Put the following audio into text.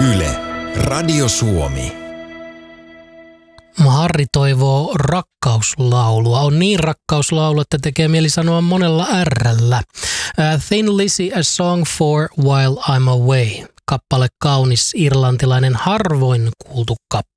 Yle, Radio Suomi. Harri toivoo rakkauslaulua. On niin rakkauslaulu, että tekee mieli sanoa monella R:llä. Thin Lizzy, A Song for While I'm Away. Kappale kaunis, irlantilainen, harvoin kuultu kappale.